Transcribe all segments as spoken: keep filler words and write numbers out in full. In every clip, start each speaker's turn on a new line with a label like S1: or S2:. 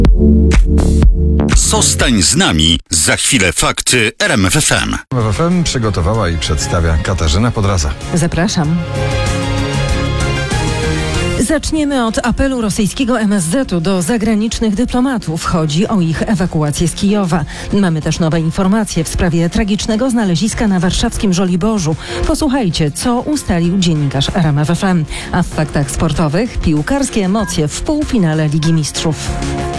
S1: Zostań z nami. Za chwilę fakty R M F F M.
S2: R M F F M przygotowała i przedstawia Katarzyna Podraza.
S3: Zapraszam. Zaczniemy od apelu rosyjskiego M S Z-u do zagranicznych dyplomatów. Chodzi o ich ewakuację z Kijowa. Mamy też nowe informacje w sprawie tragicznego znaleziska na warszawskim Żoliborzu. Posłuchajcie, co ustalił dziennikarz R M F F M. A w faktach sportowych piłkarskie emocje w półfinale Ligi Mistrzów.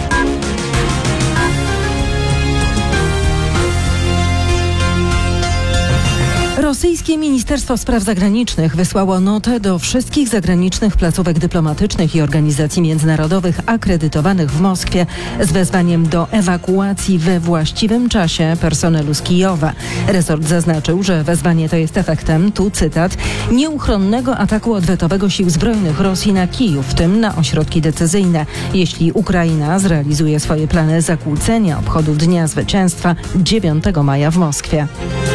S3: Rosyjskie Ministerstwo Spraw Zagranicznych wysłało notę do wszystkich zagranicznych placówek dyplomatycznych i organizacji międzynarodowych akredytowanych w Moskwie z wezwaniem do ewakuacji we właściwym czasie personelu z Kijowa. Resort zaznaczył, że wezwanie to jest efektem, tu cytat, nieuchronnego ataku odwetowego sił zbrojnych Rosji na Kijów, w tym na ośrodki decyzyjne. Jeśli Ukraina zrealizuje swoje plany zakłócenia obchodu Dnia Zwycięstwa dziewiątego maja w Moskwie.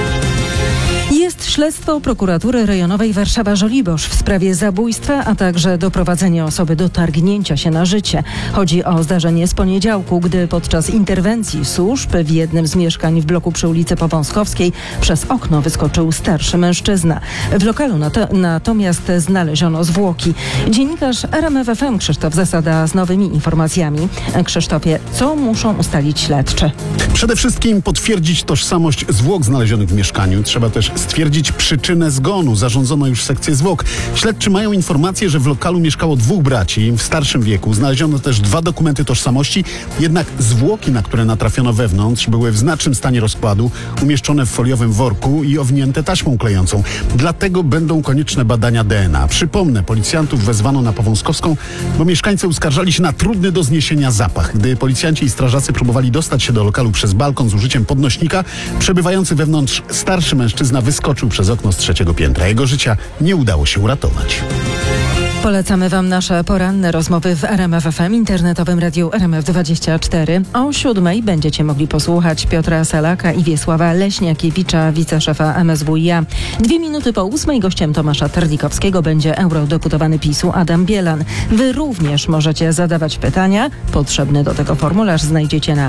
S3: Jest śledztwo prokuratury rejonowej Warszawa-Żoliborz w sprawie zabójstwa, a także doprowadzenia osoby do targnięcia się na życie. Chodzi o zdarzenie z poniedziałku, gdy podczas interwencji służb w jednym z mieszkań w bloku przy ulicy Powązkowskiej przez okno wyskoczył starszy mężczyzna. W lokalu nato- natomiast znaleziono zwłoki. Dziennikarz R M F F M Krzysztof Zasada z nowymi informacjami. Krzysztofie, co muszą ustalić śledczy?
S4: Przede wszystkim potwierdzić tożsamość zwłok znalezionych w mieszkaniu. Trzeba też stwierdzić przyczynę zgonu. Zarządzono już sekcję zwłok. Śledczy mają informację, że w lokalu mieszkało dwóch braci w starszym wieku. Znaleziono też dwa dokumenty tożsamości, jednak zwłoki, na które natrafiono wewnątrz, były w znacznym stanie rozkładu, umieszczone w foliowym worku i owinięte taśmą klejącą. Dlatego będą konieczne badania D N A. Przypomnę, policjantów wezwano na Powązkowską, bo mieszkańcy uskarżali się na trudny do zniesienia zapach. Gdy policjanci i strażacy próbowali dostać się do lokalu przez balkon z użyciem podnośnika, przebywający wewnątrz starszy mężczyzna wyskoczył przez okno z trzeciego piętra. Jego życia nie udało się uratować.
S3: Polecamy Wam nasze poranne rozmowy w R M F F M, internetowym radiu R M F dwadzieścia cztery. O siódmej będziecie mogli posłuchać Piotra Salaka i Wiesława Leśniakiewicza, wiceszefa M S W i A. Dwie minuty po ósmej gościem Tomasza Terlikowskiego będzie eurodeputowany PiS-u Adam Bielan. Wy również możecie zadawać pytania. Potrzebny do tego formularz znajdziecie na